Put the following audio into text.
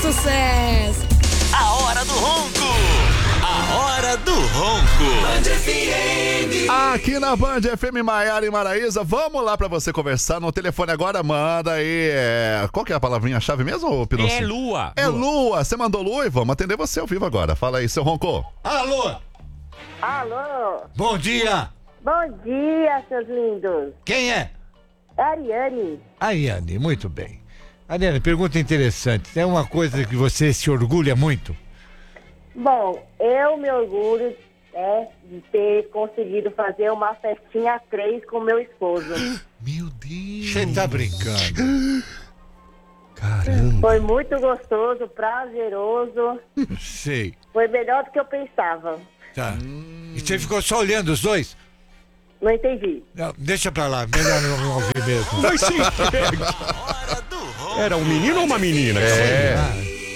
sucesso. A hora do ronco. A hora do ronco. Band FM. Aqui na Band FM Maiara e Maraísa, vamos lá pra você conversar no telefone agora, manda aí, qual que é a palavrinha-chave mesmo, Pinocinho? É lua. É lua, você mandou lua e vamos atender você ao vivo agora, fala aí, seu ronco. Alô, Alô, bom dia. bom dia, seus lindos. Quem é? Ariane, Ariane, muito bem. Ariane, pergunta interessante. Tem uma coisa que você se orgulha muito? bom, eu me orgulho de ter conseguido fazer uma festinha 3 com meu esposo. Meu Deus. Você tá brincando. Caramba. Foi muito gostoso, prazeroso, Sei. foi melhor do que eu pensava. Tá. E você ficou só olhando os dois? Não entendi. Não, deixa pra lá, melhor não ouvir mesmo. Mas sim. A hora do ronco. Era um menino ou uma menina? É.